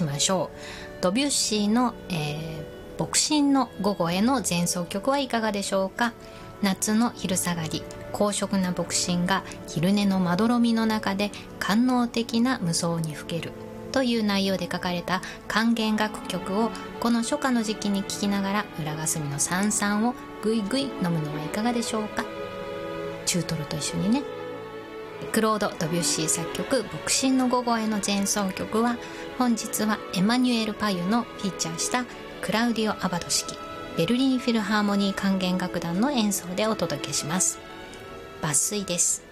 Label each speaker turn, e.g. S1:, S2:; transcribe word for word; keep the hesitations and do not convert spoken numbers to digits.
S1: しましょう。ドビュッシーの、えー、牧神の午後への前奏曲はいかがでしょうか。夏の昼下がり、高尚な牧神が昼寝のまどろみの中で官能的な無双にふけるという内容で書かれた管弦楽曲をこの初夏の時期に聴きながら裏霞の三々をぐいぐい飲むのはいかがでしょうか。中トロと一緒にね。クロード・ドビュッシー作曲牧神の午後への前奏曲は、本日はエマニュエル・パユのフィーチャーしたクラウディオ・アバド式ベルリンフィルハーモニー管弦楽団の演奏でお届けします。抜粋です。